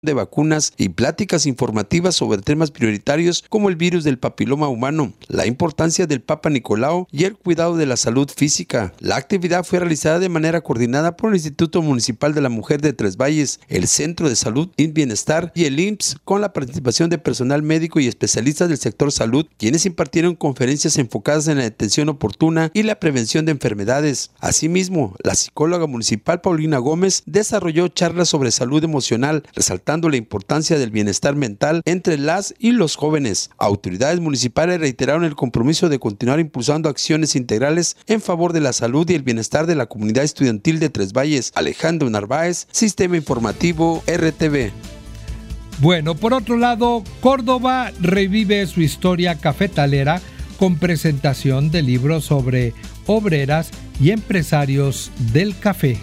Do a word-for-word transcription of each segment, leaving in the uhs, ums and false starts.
de vacunas y pláticas informativas sobre temas prioritarios como el virus del papiloma humano, la importancia del Papa Nicolau y el cuidado de la salud física. La actividad fue realizada de manera coordinada por el Instituto Municipal de la Mujer de Tres Valles, el Centro de Salud y Bienestar y el I M S S, con la participación de personal médico y especialistas del sector salud, quienes impartieron conferencias enfocadas en la detención oportuna y la prevención de enfermedades. Asimismo, la psicóloga municipal Paulina Gómez desarrolló charlas sobre salud emocional, resaltando la importancia del bienestar mental entre las y los jóvenes. Autoridades municipales reiteraron el compromiso de continuar impulsando acciones integrales en favor de la salud y el bienestar de la comunidad estudiantil de Tres Valles. Alejandro Narváez, Sistema Informativo R T V. Bueno, por otro lado, Córdoba revive su historia cafetalera con presentación de libros sobre obreras y empresarios del café.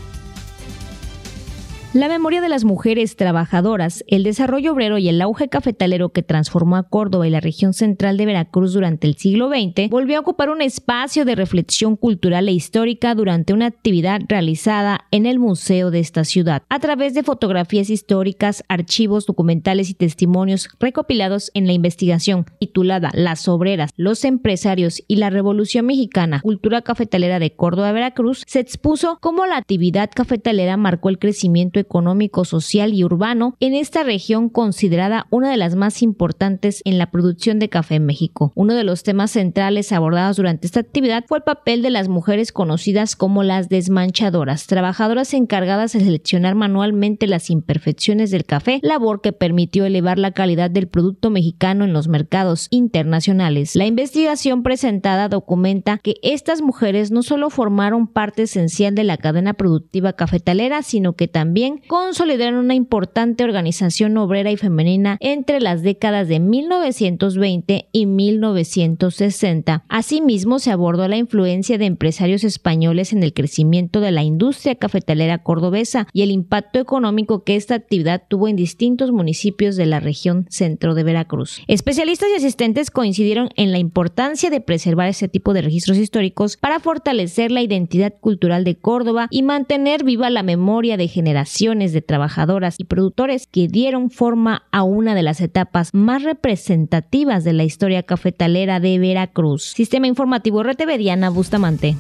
La memoria de las mujeres trabajadoras, el desarrollo obrero y el auge cafetalero que transformó a Córdoba y la región central de Veracruz durante el siglo veinte volvió a ocupar un espacio de reflexión cultural e histórica durante una actividad realizada en el museo de esta ciudad. A través de fotografías históricas, archivos, documentales y testimonios recopilados en la investigación titulada Las obreras, los empresarios y la Revolución Mexicana, cultura cafetalera de Córdoba, Veracruz, se expuso cómo la actividad cafetalera marcó el crecimiento económico, social y urbano en esta región considerada una de las más importantes en la producción de café en México. Uno de los temas centrales abordados durante esta actividad fue el papel de las mujeres conocidas como las desmanchadoras, trabajadoras encargadas de seleccionar manualmente las imperfecciones del café, labor que permitió elevar la calidad del producto mexicano en los mercados internacionales. La investigación presentada documenta que estas mujeres no solo formaron parte esencial de la cadena productiva cafetalera, sino que también consolidaron una importante organización obrera y femenina entre las décadas de mil novecientos veinte y mil novecientos sesenta. Asimismo, se abordó la influencia de empresarios españoles en el crecimiento de la industria cafetalera cordobesa y el impacto económico que esta actividad tuvo en distintos municipios de la región centro de Veracruz. Especialistas y asistentes coincidieron en la importancia de preservar este tipo de registros históricos para fortalecer la identidad cultural de Córdoba y mantener viva la memoria de generaciones de trabajadoras y productores que dieron forma a una de las etapas más representativas de la historia cafetalera de Veracruz. Sistema Informativo R T V, Diana Bustamante.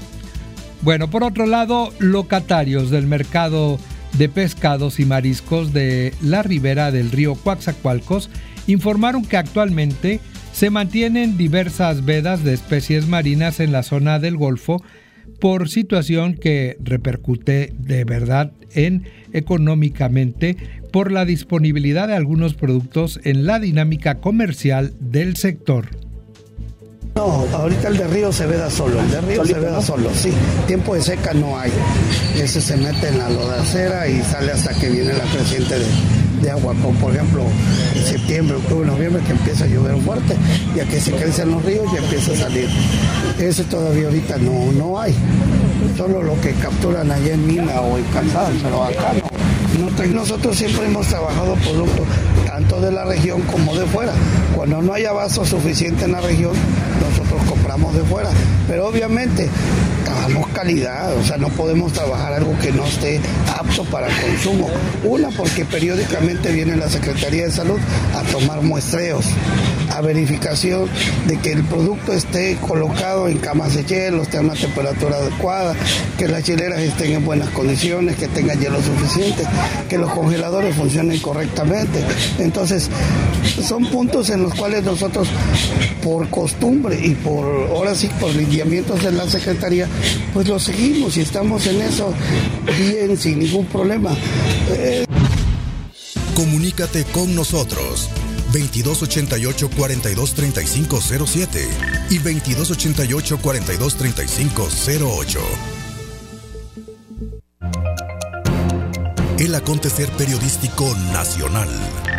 Bueno, por otro lado, locatarios del mercado de pescados y mariscos de la ribera del río Coatzacoalcos informaron que actualmente se mantienen diversas vedas de especies marinas en la zona del Golfo por situación que repercute de verdad en económicamente por la disponibilidad de algunos productos en la dinámica comercial del sector. No, ahorita el de río se veda solo, el de río Solito, se veda ¿no? solo, sí. Tiempo de seca no hay. Ese se mete en la lodacera y sale hasta que viene la creciente de, de agua, como por ejemplo en septiembre, octubre, noviembre, que empieza a llover fuerte, y a que se crecen los ríos ya empieza a salir. Ese todavía ahorita no, no hay. Solo lo que capturan allá en Mina o en Calzada, pero acá no. Nosotros siempre hemos trabajado productos tanto de la región como de fuera. Cuando no hay abasto suficiente en la región, nosotros compramos de fuera. Pero obviamente trabajamos calidad, o sea, no podemos trabajar algo que no esté apto para consumo. Una, porque periódicamente viene la Secretaría de Salud a tomar muestreos, a verificación de que el producto esté colocado en camas de hielo, esté a una temperatura adecuada, que las hieleras estén en buenas condiciones, que tengan hielo suficiente, que los congeladores funcionen correctamente. Entonces, son puntos en los cuales nosotros, por costumbre y por, ahora sí, por lineamientos de la Secretaría, pues lo seguimos y estamos en eso bien, sin ningún problema. Eh... Comunícate con nosotros. veintidós ochenta y ocho, cuarenta y dos, treinta y cinco cero siete y veintidós ochenta y ocho, cuarenta y dos, treinta y cinco cero ocho. El acontecer periodístico nacional.